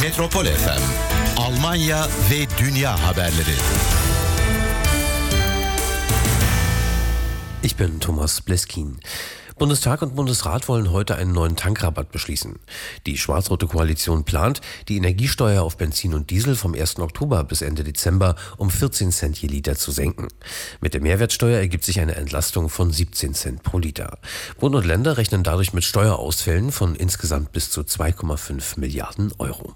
Metropol FM, Almanya ve dünya haberleri. Ich bin Thomas Bleskin. Bundestag und Bundesrat wollen heute einen neuen Tankrabatt beschließen. Die schwarz-rote Koalition plant, die Energiesteuer auf Benzin und Diesel vom 1. Oktober bis Ende Dezember um 14 Cent je Liter zu senken. Mit der Mehrwertsteuer ergibt sich eine Entlastung von 17 Cent pro Liter. Bund und Länder rechnen dadurch mit Steuerausfällen von insgesamt bis zu 2,5 Milliarden Euro.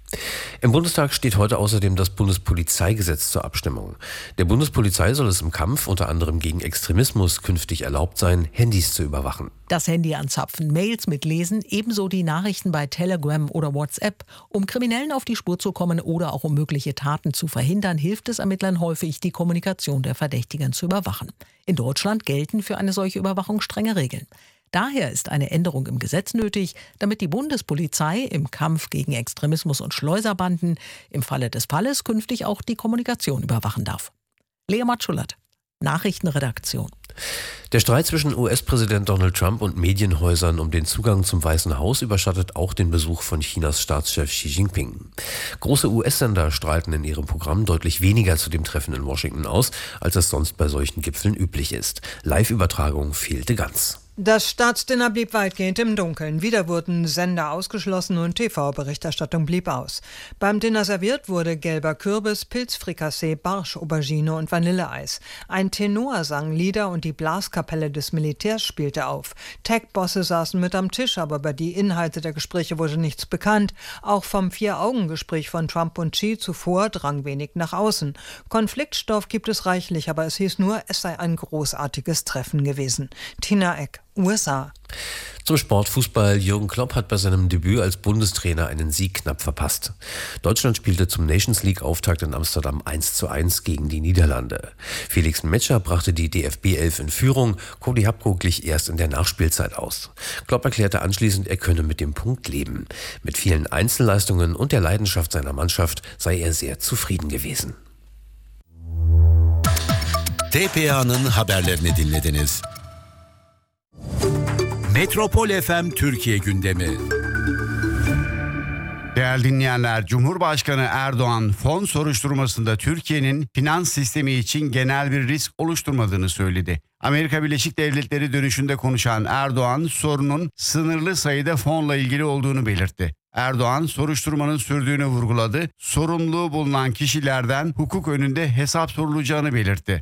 Im Bundestag steht heute außerdem das Bundespolizeigesetz zur Abstimmung. Der Bundespolizei soll es im Kampf unter anderem gegen Extremismus künftig erlaubt sein, Handys zu überwachen. Das Handy anzapfen, Mails mitlesen, ebenso die Nachrichten bei Telegram oder WhatsApp. Um Kriminellen auf die Spur zu kommen oder auch um mögliche Taten zu verhindern, hilft es Ermittlern häufig, die Kommunikation der Verdächtigen zu überwachen. In Deutschland gelten für eine solche Überwachung strenge Regeln. Daher ist eine Änderung im Gesetz nötig, damit die Bundespolizei im Kampf gegen Extremismus und Schleuserbanden im Falle des Falles künftig auch die Kommunikation überwachen darf. Lea Matschulat, Nachrichtenredaktion. Der Streit zwischen US-Präsident Donald Trump und Medienhäusern um den Zugang zum Weißen Haus überschattet auch den Besuch von Chinas Staatschef Xi Jinping. Große US-Sender strahlten in ihrem Programm deutlich weniger zu dem Treffen in Washington aus, als es sonst bei solchen Gipfeln üblich ist. Live-Übertragung fehlte ganz. Das Staatsdinner blieb weitgehend im Dunkeln. Wieder wurden Sender ausgeschlossen und TV-Berichterstattung blieb aus. Beim Dinner serviert wurde gelber Kürbis, Pilzfrikassee, Barsch, Aubergine und Vanilleeis. Ein Tenor sang Lieder und die Blaskapelle des Militärs spielte auf. Tech-Bosse saßen mit am Tisch, aber über die Inhalte der Gespräche wurde nichts bekannt. Auch vom Vier-Augen-Gespräch von Trump und Xi zuvor drang wenig nach außen. Konfliktstoff gibt es reichlich, aber es hieß nur, es sei ein großartiges Treffen gewesen. Tina Eck, USA. Zum Sport Fußball. Jürgen Klopp hat bei seinem Debüt als Bundestrainer einen Sieg knapp verpasst. Deutschland spielte zum Nations League-Auftakt in Amsterdam 1:1 gegen die Niederlande. Felix Metscher brachte die DFB-11 in Führung. Cody Hapko glich erst in der Nachspielzeit aus. Klopp erklärte anschließend, er könne mit dem Punkt leben. Mit vielen Einzelleistungen und der Leidenschaft seiner Mannschaft sei er sehr zufrieden gewesen. TPA'nın haberlerini dinlediniz. Metropol FM Türkiye gündemi. Değerli dinleyenler, Cumhurbaşkanı Erdoğan fon soruşturmasında Türkiye'nin finans sistemi için genel bir risk oluşturmadığını söyledi. Amerika Birleşik Devletleri dönüşünde konuşan Erdoğan, sorunun sınırlı sayıda fonla ilgili olduğunu belirtti. Erdoğan, soruşturmanın sürdüğünü vurguladı, sorumluluğu bulunan kişilerden hukuk önünde hesap sorulacağını belirtti.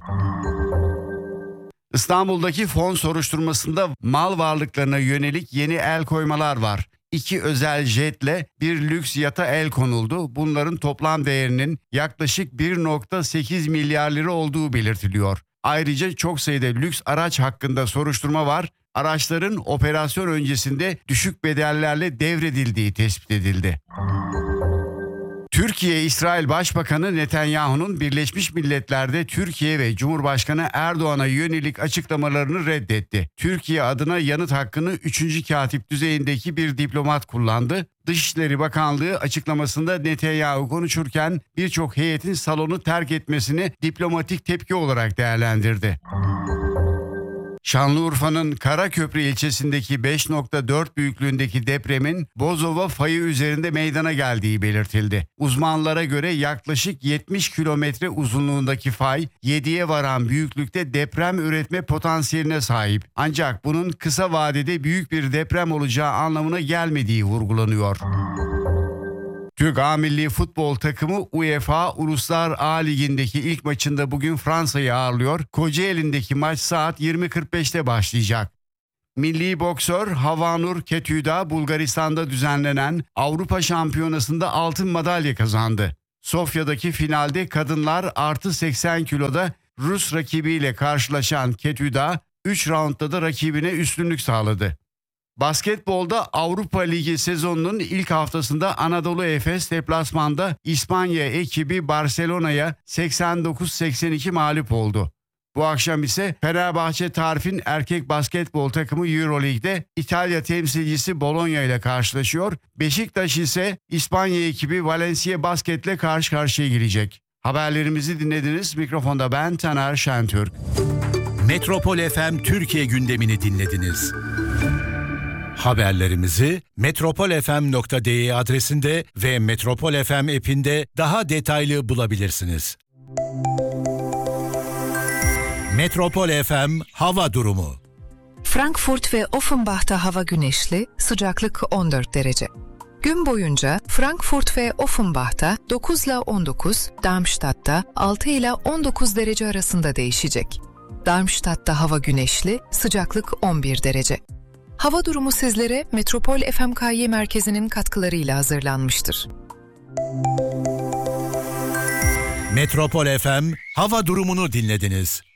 İstanbul'daki fon soruşturmasında mal varlıklarına yönelik yeni el koymalar var. 2 özel jetle bir lüks yata el konuldu. Bunların toplam değerinin yaklaşık 1,8 milyar lira olduğu belirtiliyor. Ayrıca çok sayıda lüks araç hakkında soruşturma var. Araçların operasyon öncesinde düşük bedellerle devredildiği tespit edildi. Türkiye-İsrail Başbakanı Netanyahu'nun Birleşmiş Milletler'de Türkiye ve Cumhurbaşkanı Erdoğan'a yönelik açıklamalarını reddetti. Türkiye adına yanıt hakkını 3. katip düzeyindeki bir diplomat kullandı. Dışişleri Bakanlığı açıklamasında Netanyahu konuşurken birçok heyetin salonu terk etmesini diplomatik tepki olarak değerlendirdi. Şanlıurfa'nın Karaköprü ilçesindeki 5,4 büyüklüğündeki depremin Bozova fayı üzerinde meydana geldiği belirtildi. Uzmanlara göre yaklaşık 70 kilometre uzunluğundaki fay 7'ye varan büyüklükte deprem üretme potansiyeline sahip. Ancak bunun kısa vadede büyük bir deprem olacağı anlamına gelmediği vurgulanıyor. Türk A Milli Futbol takımı UEFA Uluslar A Ligi'ndeki ilk maçında bugün Fransa'yı ağırlıyor. Kocaeli'ndeki maç saat 20.45'te başlayacak. Milli boksör Havanur Ketüda Bulgaristan'da düzenlenen Avrupa Şampiyonası'nda altın madalya kazandı. Sofya'daki finalde kadınlar artı 80 kiloda Rus rakibiyle karşılaşan Ketüda 3 raundda da rakibine üstünlük sağladı. Basketbolda Avrupa Ligi sezonunun ilk haftasında Anadolu Efes deplasmanda İspanya ekibi Barcelona'ya 89-82 mağlup oldu. Bu akşam ise Fenerbahçe Tarif'in erkek basketbol takımı Euroleague'de İtalya temsilcisi Bologna ile karşılaşıyor. Beşiktaş ise İspanya ekibi Valencia Basket'le karşı karşıya girecek. Haberlerimizi dinlediniz. Mikrofonda ben Taner Şentürk. Metropol FM Türkiye gündemini dinlediniz. Haberlerimizi metropolfm.de adresinde ve Metropol FM app'inde daha detaylı bulabilirsiniz. Metropol FM hava durumu. Frankfurt ve Offenbach'ta hava güneşli, sıcaklık 14 derece. Gün boyunca Frankfurt ve Offenbach'ta 9 ile 19, Darmstadt'ta 6 ile 19 derece arasında değişecek. Darmstadt'ta hava güneşli, sıcaklık 11 derece. Hava durumu sizlere Metropol FMKY merkezinin katkılarıyla hazırlanmıştır. Metropol FM hava durumunu dinlediniz.